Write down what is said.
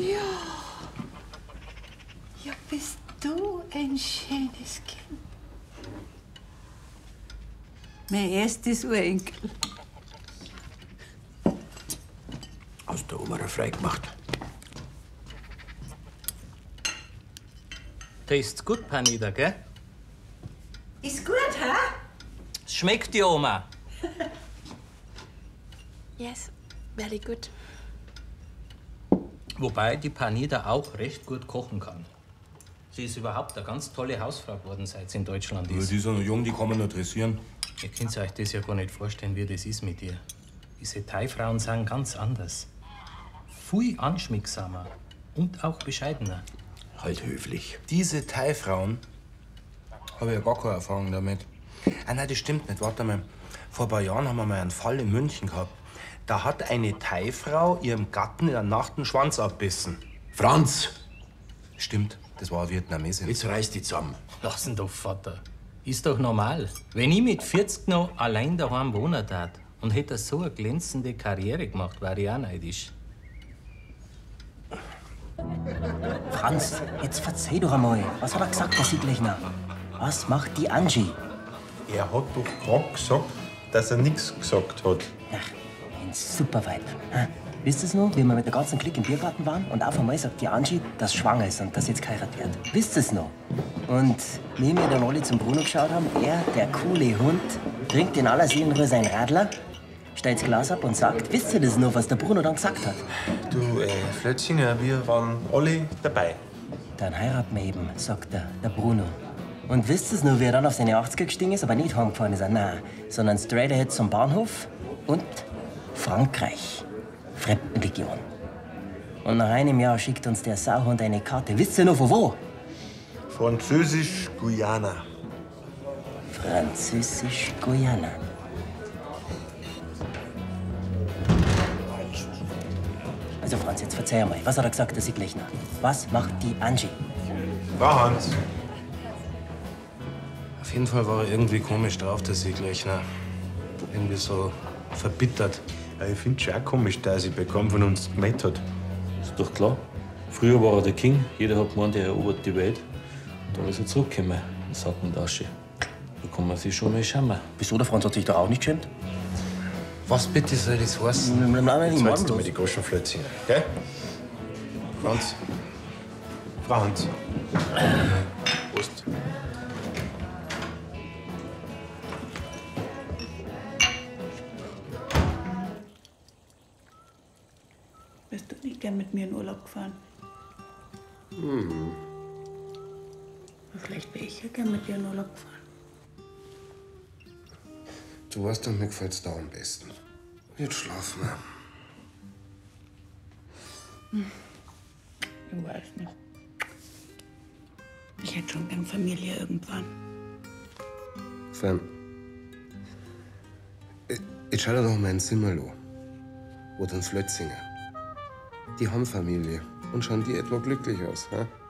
Ja, bist du ein schönes Kind. Mein erstes Urenkel. Hast du Oma frei gemacht? Tastes gut, Panida, gell? Ist gut, hä? Es schmeckt dir, Oma. Yes, very good. Wobei die Panida auch recht gut kochen kann. Sie ist überhaupt eine ganz tolle Hausfrau geworden, seit sie in Deutschland Aber ist. die ist ja noch jung, die kann man noch dressieren. Ihr könnt euch das ja gar nicht vorstellen, wie das ist mit ihr. Diese Thai-Frauen sind ganz anders. Viel anschmiegsamer und auch bescheidener. Halt höflich. Diese Thai-Frauen habe ich ja gar keine Erfahrung damit. Ah nein, das stimmt nicht. Warte mal. Vor ein paar Jahren haben wir mal einen Fall in München gehabt. Da hat eine Thai-Frau ihrem Gatten in der Nacht den Schwanz abbissen. Franz! Stimmt, das war eine Vietnamesin. Jetzt reiß dich zusammen. Lass ihn doch, Vater. Ist doch normal. Wenn ich mit 40 noch allein daheim wohnen tat und hätte so eine glänzende Karriere gemacht, wäre ich auch neidisch. Franz, jetzt verzeih doch einmal. Was hat er gesagt, der Siedlechner? Was macht die Angie? Er hat doch gerade gesagt, dass er nichts gesagt hat. Ach, ein super Weib. Wisst ihr noch, wie wir mit der ganzen Clique im Biergarten waren und auf einmal sagt die Angie, dass sie schwanger ist und dass sie jetzt geheiratet wird? Wisst ihr es noch? Und wie wir dann alle zum Bruno geschaut haben, er, der coole Hund, trinkt in aller Seelenruhe sein Radler, stellt das Glas ab und sagt, wisst ihr das noch, was der Bruno dann gesagt hat? Du, Flötzinger, wir waren alle dabei. Dann heiraten wir eben, sagt der Bruno. Und wisst ihr noch, wie er dann auf seine 80er gestiegen ist, aber nicht heimgefahren ist, nein, sondern straight ahead zum Bahnhof und Frankreich. Fremdenlegion. Und nach einem Jahr schickt uns der Sauhund eine Karte. Wisst ihr noch von wo? Französisch-Guyana. Französisch-Guyana. Also Franz, jetzt verzeih mal. Was hat er gesagt, der Siedlechner? Was macht die Angie? War Hans. Auf jeden Fall war er irgendwie komisch drauf, der Siedlechner. Irgendwie so verbittert. Ja, ich find's schon auch komisch, dass er sich bei keinem von uns gemeldet hat. Ist doch klar. Früher war er der King. Jeder hat gemeint, er erobert die Welt. Und dann ist er zurückgekommen, in Sack und Asche. Da kann man sich schon mal schämen. Wieso, der Franz hat sich doch auch nicht geschämt? Was bitte soll das heißen? Jetzt halt's doch mal die Goschen, Flötzinger, gell? Franz. Frau Hans. Prost. Bist du nicht gern mit mir in Urlaub gefahren? Vielleicht wäre ich ja gern mit dir in Urlaub gefahren. Du weißt doch, mir gefällt's da am besten. Jetzt schlafen wir. Ich weiß nicht. Ich hätte schon gern Familie irgendwann. Fern. Jetzt schau dir doch mal ein Zimmer an. Oder ein Flötzinger. Die haben Familie und schauen die etwa glücklich aus. Ha?